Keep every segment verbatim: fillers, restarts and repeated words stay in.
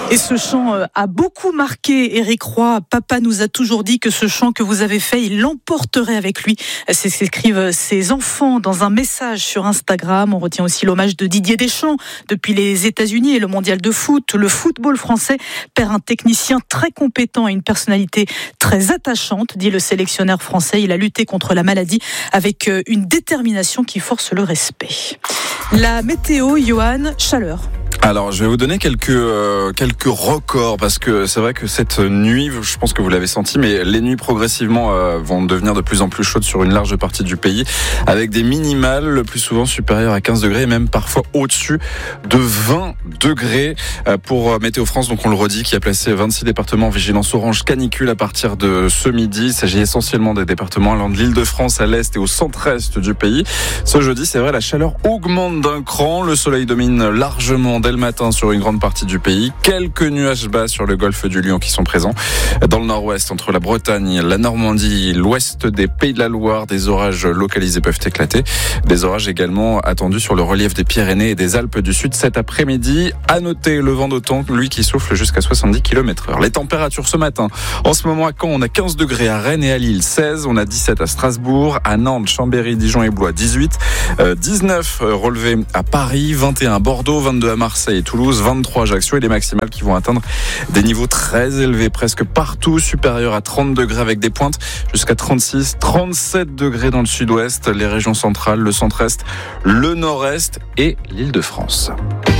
Et ce chant a beaucoup marqué Éric Roy. Papa nous a toujours dit que ce chant que vous avez fait, il l'emporterait avec lui. C'est ce qu'écrivent ses enfants dans un message sur Instagram. On retient aussi l'hommage de Didier Deschamps. Depuis les États-Unis et le mondial de foot, le football français perd un technicien très compétent et une personnalité très attachante, dit le sélectionneur français. Il a lutté contre la maladie avec une détermination qui force le respect. La météo, Johan, chaleur. Alors, je vais vous donner quelques euh, quelques records parce que c'est vrai que cette nuit, je pense que vous l'avez senti, mais les nuits progressivement euh, vont devenir de plus en plus chaudes sur une large partie du pays, avec des minimales le plus souvent supérieures à quinze degrés et même parfois au-dessus de vingt degrés euh, pour Météo France. Donc, on le redit, qui a placé vingt-six départements en vigilance orange canicule à partir de ce midi. Il s'agit essentiellement des départements allant de l'Île-de-France à l'est et au centre-est du pays. Ce jeudi, c'est vrai, la chaleur augmente d'un cran. Le soleil domine largement dès le matin sur une grande partie du pays. Quelques nuages bas sur le golfe du Lion qui sont présents. Dans le nord-ouest, entre la Bretagne, la Normandie, l'ouest des Pays de la Loire, des orages localisés peuvent éclater. Des orages également attendus sur le relief des Pyrénées et des Alpes du Sud cet après-midi. À noter le vent d'OTAN, lui qui souffle jusqu'à soixante-dix kilomètres heure. Les températures ce matin. En ce moment à Caen, on a quinze degrés à Rennes et à Lille, seize. On a dix-sept à Strasbourg, à Nantes, Chambéry, Dijon et Blois, dix-huit. Euh, dix-neuf relevés à Paris, vingt et un à Bordeaux, vingt-deux à Marseille et Toulouse, vingt-trois à Ajaccio, et les maximales qui vont atteindre des niveaux très élevés presque partout, supérieurs à trente degrés avec des pointes jusqu'à trente-six, trente-sept degrés dans le sud-ouest, les régions centrales, le centre-est, le nord-est et l'Île-de-France.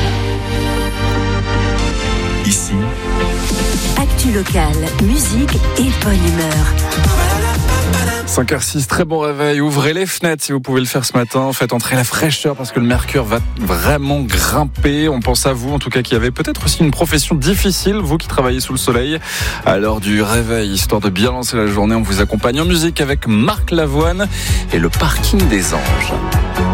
Ici, actu local, musique et bonne humeur. cinq heures six, très bon réveil. Ouvrez les fenêtres si vous pouvez le faire ce matin. Faites entrer la fraîcheur parce que le mercure va vraiment grimper. On pense à vous, en tout cas, qui avez peut-être aussi une profession difficile, vous qui travaillez sous le soleil. À l'heure du réveil, histoire de bien lancer la journée, on vous accompagne en musique avec Marc Lavoine et le parking des Anges.